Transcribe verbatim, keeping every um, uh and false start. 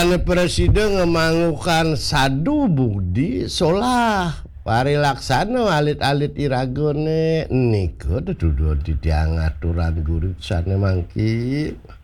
Mane presiden ngemangukan sadu budi solah parilaksana alit-alit iragone niku dudu di diangaturan gurutsane mangki.